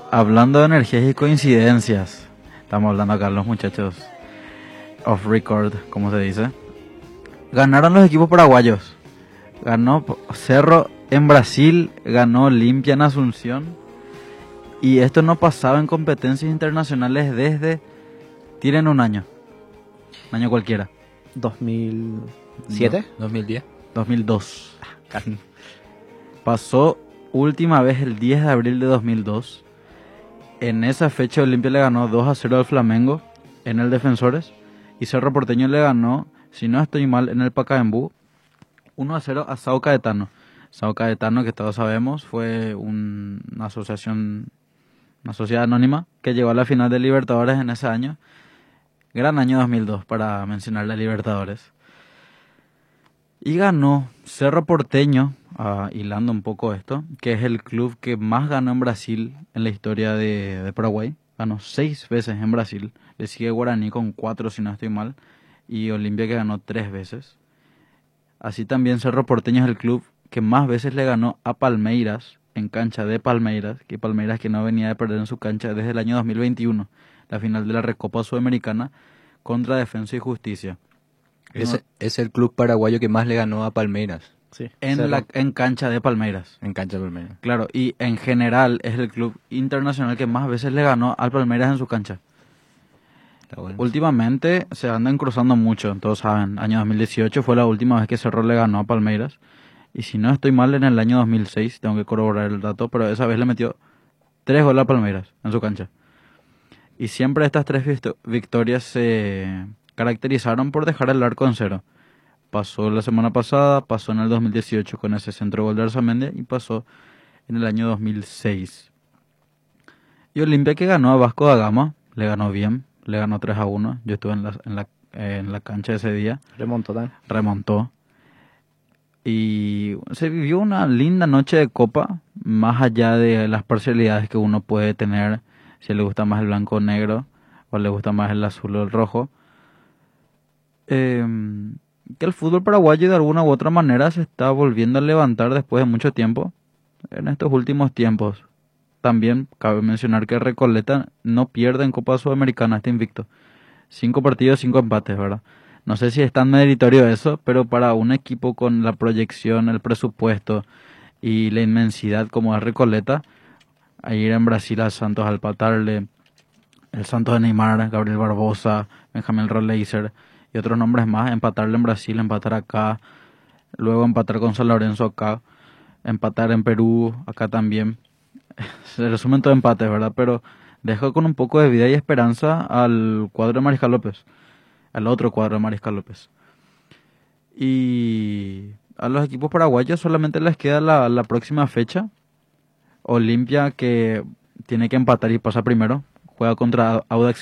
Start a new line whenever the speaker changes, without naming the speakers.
Hablando de energías y coincidencias, estamos hablando acá los muchachos off record, como se dice. Ganaron los equipos paraguayos. Ganó Cerro en Brasil, ganó Olimpia en Asunción. Y esto no pasaba en competencias internacionales desde, tienen un año cualquiera.
2007,
2010.
2002. Pasó última vez el 10 de abril de 2002. En esa fecha Olimpia le ganó 2-0 al Flamengo en el Defensores. Y Cerro Porteño le ganó, si no estoy mal, en el Pacaembu 1-0 a Sao Caetano. Sao Caetano, que todos sabemos, fue una asociación, una sociedad anónima que llegó a la final de Libertadores en ese año. Gran año 2002 para mencionar la Libertadores. Y ganó Cerro Porteño, hilando un poco esto, que es el club que más ganó en Brasil en la historia de Paraguay. Ganó 6 veces en Brasil. Le sigue Guaraní con 4 si no estoy mal. Y Olimpia que ganó 3 veces. Así también Cerro Porteño es el club que más veces le ganó a Palmeiras en cancha de Palmeiras. Que Palmeiras que no venía de perder en su cancha desde el año 2021. La final de la Recopa Sudamericana contra Defensa y Justicia.
Es el club paraguayo que más le ganó a Palmeiras.
sí.
En cancha de Palmeiras.
En cancha de Palmeiras.
Claro, y en general es el club internacional que más veces le ganó al Palmeiras en su cancha.
Está bueno.
Últimamente se andan cruzando mucho, todos saben. Año 2018 fue la última vez que Cerro le ganó a Palmeiras. Y si no estoy mal, en el año 2006, tengo que corroborar el dato, pero esa vez le metió 3 goles a Palmeiras en su cancha. Y siempre estas 3 victorias se caracterizaron por dejar el arco en cero. Pasó la semana pasada, pasó en el 2018 con ese centro gol de Arzamendi y pasó en el año 2006. Y Olimpia que ganó a Vasco da Gama, le ganó bien, le ganó 3-1. Yo estuve en la cancha ese día. Remontó. Y se vivió una linda noche de copa, más allá de las parcialidades que uno puede tener, si le gusta más el blanco o negro, o le gusta más el azul o el rojo. Que el fútbol paraguayo de alguna u otra manera se está volviendo a levantar después de mucho tiempo, en estos últimos tiempos. También cabe mencionar que Recoleta no pierde en Copa Sudamericana, está invicto. 5 partidos, 5 empates, ¿verdad? No sé si es tan meritorio eso, pero para un equipo con la proyección, el presupuesto y la inmensidad como es Recoleta, a ir en Brasil al Santos al empatarle, el Santos de Neymar, Gabriel Barbosa, Benjamín Roleiser y otros nombres más, empatarle en Brasil, empatar acá, luego empatar con San Lorenzo acá, empatar en Perú acá también. Se resumen todo empates, ¿verdad? Pero dejo con un poco de vida y esperanza al cuadro de Mariscal López, al otro cuadro de Mariscal López. Y a los equipos paraguayos solamente les queda la próxima fecha. Olimpia que tiene que empatar y pasa primero, juega contra Audax